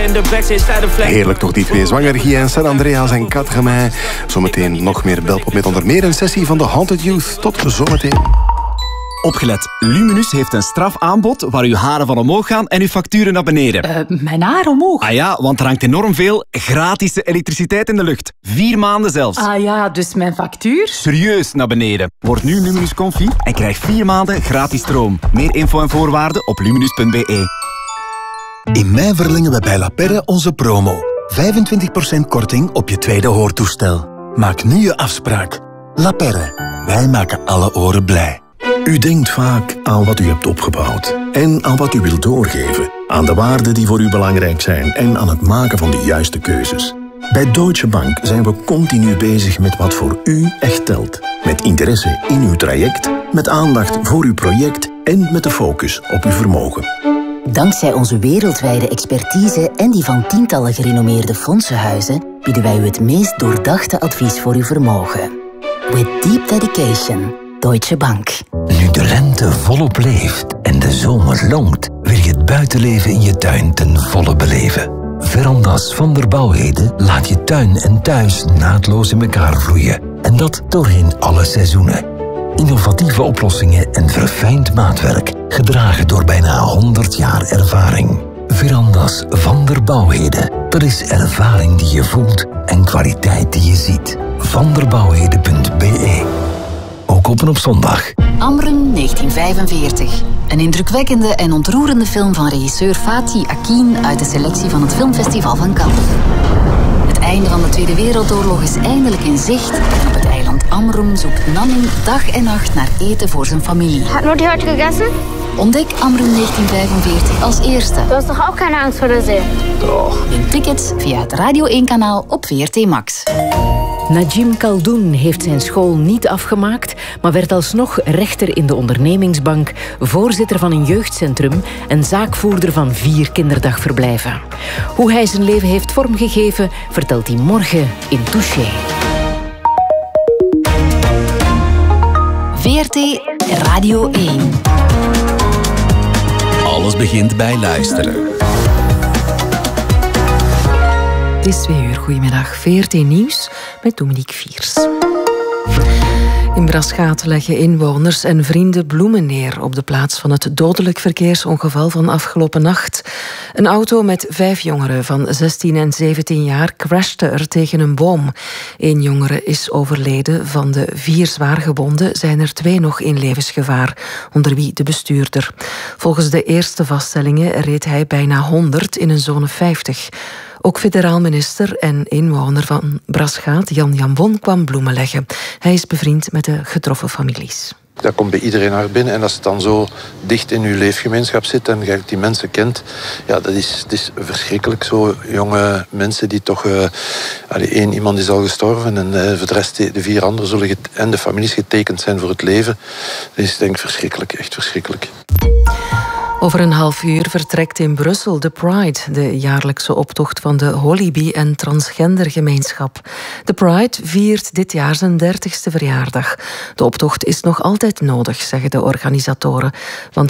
Heerlijk toch, die twee, Zwanger Guy en San Andreas en Quatre-Mains. Zometeen nog meer Belpop met onder meer een sessie van de Haunted Youth. Tot zometeen. Opgelet, Luminus heeft een strafaanbod waar uw haren van omhoog gaan en uw facturen naar beneden. Mijn haar omhoog? Ah ja, want er hangt enorm veel gratis elektriciteit in de lucht. 4 maanden zelfs. Ah ja, dus mijn factuur? Serieus naar beneden. Word nu Luminus Comfy en krijg 4 maanden gratis stroom. Meer info en voorwaarden op luminus.be. In mei verlengen we bij La Perre onze promo. 25% korting op je tweede hoortoestel. Maak nu je afspraak. La Perre, wij maken alle oren blij. U denkt vaak aan wat u hebt opgebouwd en aan wat u wilt doorgeven, aan de waarden die voor u belangrijk zijn en aan het maken van de juiste keuzes. Bij Deutsche Bank zijn we continu bezig met wat voor u echt telt. Met interesse in uw traject, met aandacht voor uw project en met de focus op uw vermogen. Dankzij onze wereldwijde expertise en die van tientallen gerenommeerde fondsenhuizen bieden wij u het meest doordachte advies voor uw vermogen. With deep dedication. Deutsche Bank. Nu de lente volop leeft en de zomer longt, wil je het buitenleven in je tuin ten volle beleven. Verandas van der Bouwheden laat je tuin en thuis naadloos in elkaar vloeien. En dat doorheen alle seizoenen. Innovatieve oplossingen en verfijnd maatwerk, gedragen door bijna 100 jaar ervaring. Verandas van der Bouwheden. Dat is ervaring die je voelt en kwaliteit die je ziet. vanderbouwheden.be. Ook open op zondag. Amrum 1945. Een indrukwekkende en ontroerende film van regisseur Fatih Akin uit de selectie van het Filmfestival van Cannes. Het einde van de Tweede Wereldoorlog is eindelijk in zicht en op het eiland Amrum zoekt Nanning dag en nacht naar eten voor zijn familie. Hat Mutti heute gegessen? Ontdek Amrum 1945 als eerste. Du hast doch auch keine Angst vor der See? Toch. Win tickets via het Radio 1-kanaal op VRT Max. Najim Khaldoun heeft zijn school niet afgemaakt, maar werd alsnog rechter in de ondernemingsbank, voorzitter van een jeugdcentrum en zaakvoerder van 4 kinderdagverblijven. Hoe hij zijn leven heeft vormgegeven, vertelt hij morgen in Touché. VRT Radio 1. Alles begint bij luisteren. Het is 2 uur. Goedemiddag. VRT Nieuws met Dominique Viers. In Braschaat leggen inwoners en vrienden bloemen neer op de plaats van het dodelijk verkeersongeval van afgelopen nacht. Een auto met 5 jongeren van 16 en 17 jaar crashte er tegen een boom. 1 jongere is overleden. Van de 4 zwaargewonden zijn er 2 nog in levensgevaar, onder wie de bestuurder. Volgens de eerste vaststellingen reed hij bijna 100 in een zone 50. Ook federaal minister en inwoner van Braschaat, Jan Jambon, kwam bloemen leggen. Hij is bevriend met de getroffen families. Dat komt bij iedereen naar binnen en als het dan zo dicht in uw leefgemeenschap zit en je die mensen kent, ja, het is verschrikkelijk. Zo jonge mensen die toch... iemand is al gestorven en voor de rest de 4 anderen zullen en de families getekend zijn voor het leven. Dat is denk ik verschrikkelijk, echt verschrikkelijk. Over een half uur vertrekt in Brussel de Pride, de jaarlijkse optocht van de Holibi- en transgendergemeenschap. De Pride viert dit jaar zijn 30ste verjaardag. De optocht is nog altijd nodig, zeggen de organisatoren. Want